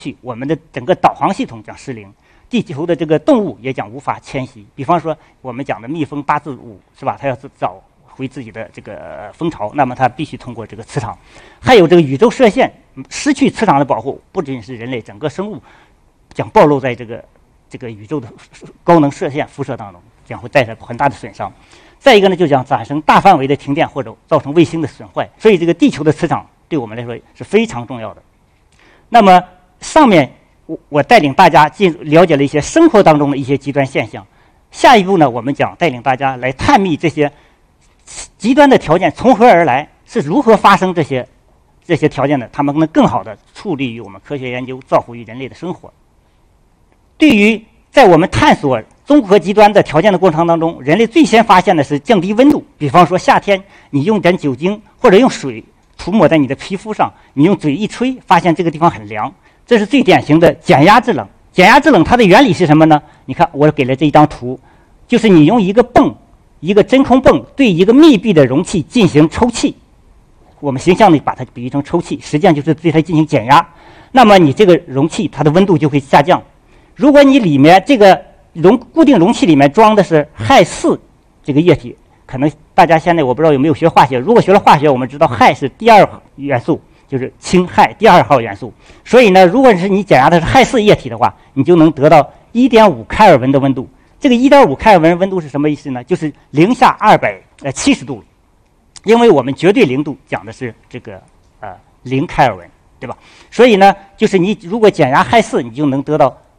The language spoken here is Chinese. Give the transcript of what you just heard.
我们的整个导航系统将失灵，地球的这个动物也将无法迁徙。比方说我们讲的蜜蜂八字舞是吧？它要找回自己的这个蜂巢，那么它必须通过这个磁场。还有这个宇宙射线，失去磁场的保护，不仅是人类，整个生物将暴露在这个宇宙的高能射线辐射当中，将会带来很大的损伤。再一个呢，就将产生大范围的停电或者造成卫星的损坏。所以这个地球的磁场对我们来说是非常重要的。那么上面我带领大家了解了一些生活当中的一些极端现象。下一步呢，我们将带领大家来探秘这些极端的条件从何而来，是如何发生这些条件的，它们能更好的处理于我们科学研究，造福于人类的生活。对于在我们探索综合极端的条件的过程当中，人类最先发现的是降低温度。比方说夏天，你用点酒精或者用水涂抹在你的皮肤上，你用嘴一吹，发现这个地方很凉，这是最典型的减压制冷。减压制冷它的原理是什么呢？你看我给了这一张图，就是你用一个真空泵对一个密闭的容器进行抽气，我们形象地把它比喻成抽气，实际上就是对它进行减压。那么你这个容器它的温度就会下降。如果你里面这个固定容器里面装的是氦4这个液体，可能大家现在我不知道有没有学化学，如果学了化学，我们知道氦是第2元素，就是氢氦第2号元素。所以呢，如果是你减压的是氦4液体的话，你就能得到 1.5 开尔文的温度。这个 1.5 开尔文温度是什么意思呢？就是零下270度。因为我们绝对零度讲的是这个0开尔文，对吧？所以呢，就是你如果减压氦4，你就能得到